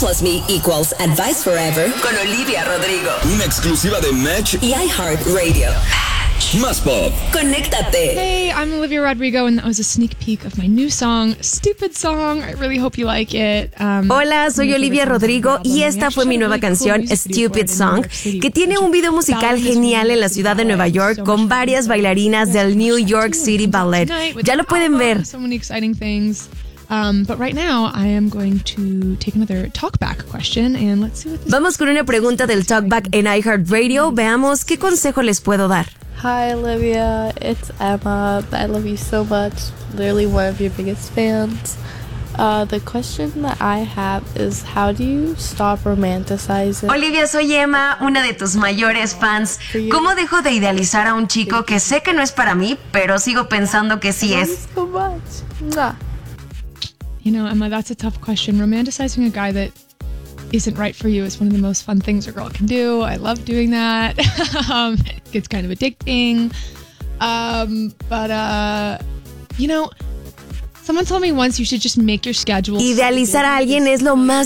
plus me equals advice forever con Olivia Rodrigo. Una exclusiva de Match y iHeartRadio. Más Pop. Conéctate. Hey, I'm Olivia Rodrigo, and that was a sneak peek of my new song, Stupid Song. I really hope you like it. Hola, soy Olivia Rodrigo y esta fue mi nueva canción, Stupid Song, que tiene un video musical genial en la ciudad de Nueva York con varias bailarinas del New York City Ballet. Ya lo pueden ver. So many exciting things. But right now, I am going to take another talkback question, and let's see what this Vamos con una pregunta del Talkback en iHeartRadio. Veamos qué consejo les puedo dar. Hi Olivia, it's Emma. I love you so much. Literally one of your biggest fans. The question that I have is, how do you stop romanticizing? Olivia, soy Emma, una de tus mayores fans. ¿Cómo dejo de idealizar a un chico que sé que no es para mí, pero sigo pensando que sí es? So much. Mwah. You know, Emma, that's a tough question. Romanticizing a guy that isn't right for you is one of the most fun things a girl can do. I love doing that. It gets kind of addicting. You know, someone told me once you should just make your schedule. Idealizar a alguien es lo más